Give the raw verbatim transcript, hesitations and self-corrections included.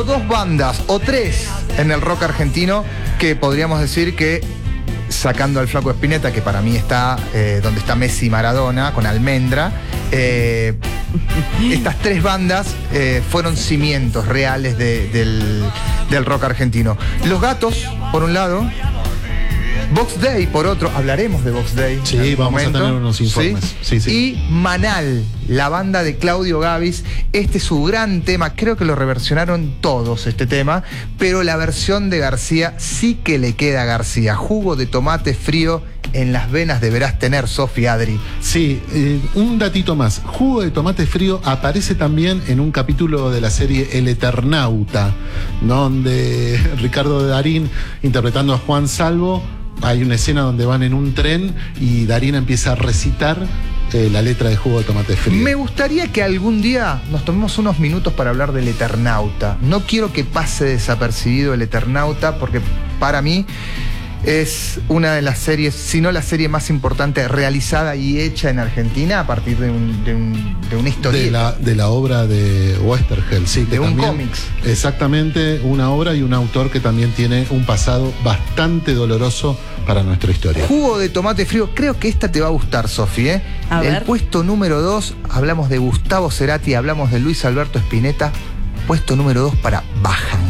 Dos bandas o tres en el rock argentino que podríamos decir que, sacando al Flaco Spinetta, que para mí está eh, donde está Messi y Maradona, con Almendra, eh, estas tres bandas eh, fueron cimientos reales de, del, del rock argentino. Los Gatos, por un lado, Box Day, por otro, hablaremos de Box Day. Sí, vamos momento. a tener unos informes. ¿Sí? Sí, sí. Y Manal, la banda de Claudio Gavis. Este es su gran tema, creo que lo reversionaron todos este tema, pero la versión de García sí que le queda a García. Jugo de tomate frío en las venas deberás tener, Sofía Adri. Sí, eh, un datito más. Jugo de tomate frío aparece también en un capítulo de la serie El Eternauta, donde Ricardo Darín, interpretando a Juan Salvo, hay una escena donde van en un tren y Darín empieza a recitar eh, la letra de Jugo de tomate frío. Me gustaría que algún día nos tomemos unos minutos para hablar del Eternauta. No quiero que pase desapercibido el Eternauta, porque para mí es una de las series, si no la serie más importante realizada y hecha en Argentina a partir de, un, de, un, de una historia. De la, de la obra de Westergel, sí. De un cómics. Exactamente, una obra y un autor que también tiene un pasado bastante doloroso para nuestra historia. Jugo de tomate frío, creo que esta te va a gustar, Sofi, ¿eh? A El ver. puesto número dos, hablamos de Gustavo Cerati, hablamos de Luis Alberto Spinetta. Puesto número dos para Bajan.